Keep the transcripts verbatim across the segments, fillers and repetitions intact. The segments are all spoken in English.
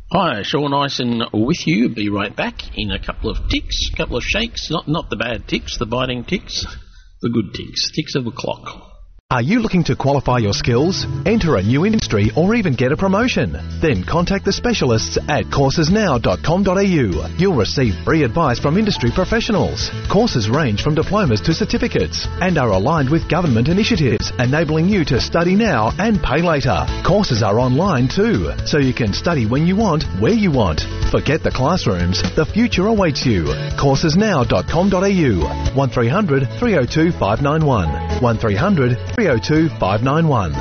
Hi, Sean Ison with you. Be right back in a couple of ticks, a couple of shakes, not not the bad ticks, the biting ticks, the good ticks, ticks of the clock. Are you looking to qualify your skills, enter a new industry, or even get a promotion? Then contact the specialists at courses now dot com dot a u. You'll receive free advice from industry professionals. Courses range from diplomas to certificates and are aligned with government initiatives, enabling you to study now and pay later. Courses are online too, so you can study when you want, where you want. Forget the classrooms. The future awaits you. courses now dot com dot a u. one three hundred three oh two five nine one. one three hundred three oh two five nine one.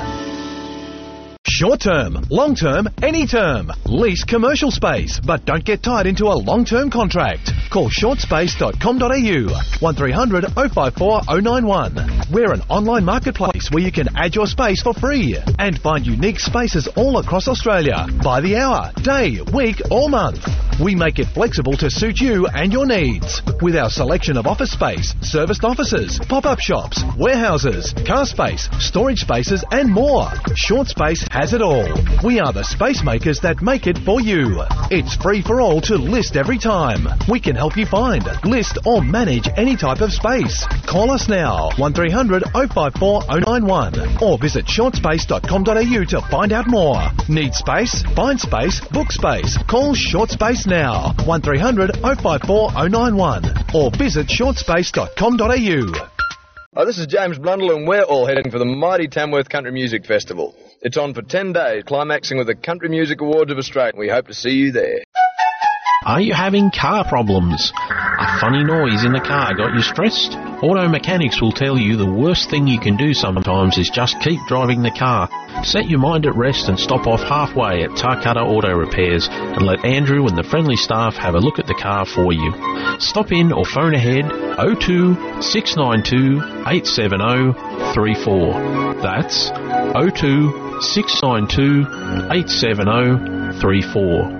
Short term, long term, any term. Lease commercial space, but don't get tied into a long term contract. Call short space dot com dot a u. one three hundred oh five four oh nine one. We're an online marketplace where you can add your space for free and find unique spaces all across Australia by the hour, day, week or month. We make it flexible to suit you and your needs. With our selection of office space, serviced offices, pop-up shops, warehouses, car space, storage spaces and more. Short Space has it all. We are the space makers that make it for you. It's free for all to list every time. We can help you find, list or manage any type of space. Call us now, one three hundred oh five four oh nine one, or visit short space dot com dot a u to find out more. Need space? Find space, book space. Call Short Space now, one three hundred oh five four oh nine one, or visit short space dot com dot a u. Oh, this is James Blundell, and we're all heading for the mighty Tamworth Country Music Festival. It's on for ten days, climaxing with the Country Music Awards of Australia. We hope to see you there. Are you having car problems? A funny noise in the car got you stressed? Auto mechanics will tell you the worst thing you can do sometimes is just keep driving the car. Set your mind at rest and stop off halfway at Tarcutta Auto Repairs and let Andrew and the friendly staff have a look at the car for you. Stop in or phone ahead oh two six nine two eight seven oh three four. That's oh two six nine two eight seven oh three four.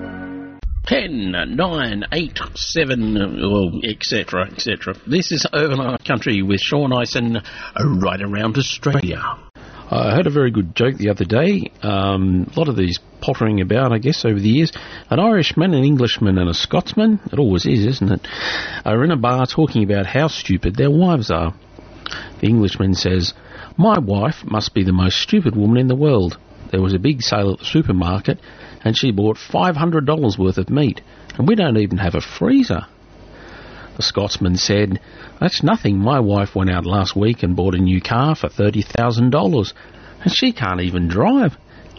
ten, nine, eight, seven, well, et cetera, et cetera. This is Overnight Country with Sean Ison, right around Australia. I heard a very good joke the other day. Um, a lot of these pottering about, I guess, over the years. An Irishman, an Englishman and a Scotsman, it always is, isn't it, are in a bar talking about how stupid their wives are. The Englishman says, "My wife must be the most stupid woman in the world. There was a big sale at the supermarket and she bought five hundred dollars worth of meat, and we don't even have a freezer." The Scotsman said, "That's nothing. My wife went out last week and bought a new car for thirty thousand dollars, and she can't even drive."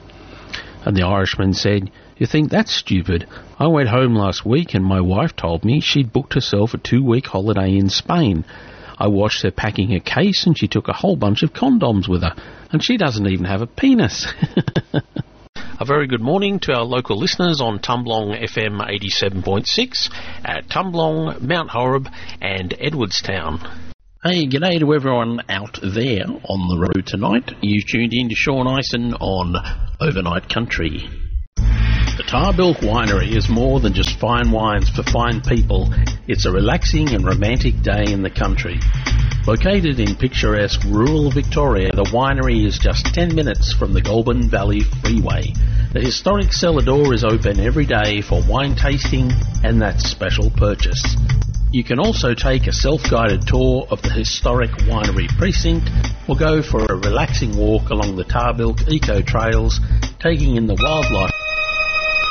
And the Irishman said, "You think that's stupid? I went home last week and my wife told me she'd booked herself a two-week holiday in Spain. I watched her packing her case and she took a whole bunch of condoms with her, and she doesn't even have a penis." A very good morning to our local listeners on Tumblong F M eighty-seven point six at Tumblong, Mount Horeb and Edwardstown. Hey, g'day to everyone out there on the road tonight. You tuned in to Sean Ison on Overnight Country. The Tarbilk Winery is more than just fine wines for fine people. It's a relaxing and romantic day in the country. Located in picturesque rural Victoria, the winery is just ten minutes from the Goulburn Valley Freeway. The historic cellar door is open every day for wine tasting and that special purchase. You can also take a self-guided tour of the historic winery precinct or go for a relaxing walk along the Tarbilk Eco Trails, taking in the wildlife